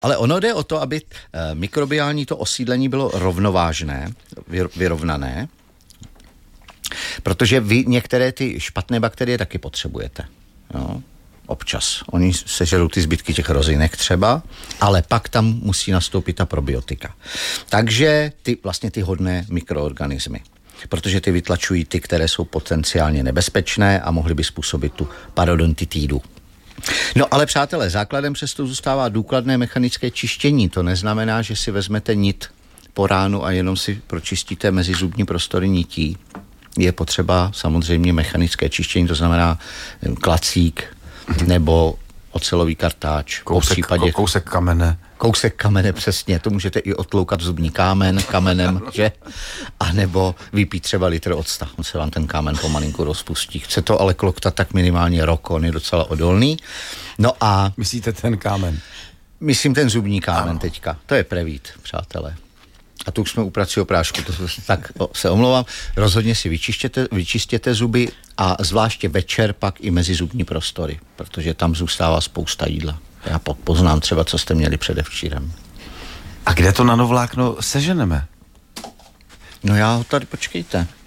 Ale ono jde o to, aby mikrobiální to osídlení bylo rovnovážné, vyrovnané, protože vy některé ty špatné bakterie taky potřebujete. Jo? Občas. Oni sežerou ty zbytky těch rozinek třeba, ale pak tam musí nastoupit ta probiotika. Takže ty hodné mikroorganismy. Protože ty vytlačují ty, které jsou potenciálně nebezpečné a mohly by způsobit tu parodontitidu. No ale přátelé, základem přesto zůstává důkladné mechanické čištění. To neznamená, že si vezmete nit po ránu a jenom si pročistíte mezizubní prostory nití. Je potřeba samozřejmě mechanické čištění, to znamená klacík nebo ocelový kartáč. Kousek kamene. Kousek kamene, přesně, to můžete i otloukat zubní kamenem, že? A nebo vypít třeba litr octa, on se vám ten kámen pomalinku rozpustí. Chce to ale kloktat tak minimálně rok, on je docela odolný. No a... Myslíte ten kámen? Myslím ten zubní kámen teďka, to je prevít, přátelé. A tu už jsme u pracího prášku, tak se omlouvám. Rozhodně si vyčistěte zuby a zvláště večer pak i mezizubní prostory, protože tam zůstává spousta jídla. Já poznám třeba, co jste měli předevčírem. A kde to nanovlákno seženeme? No já ho tady, počkejte.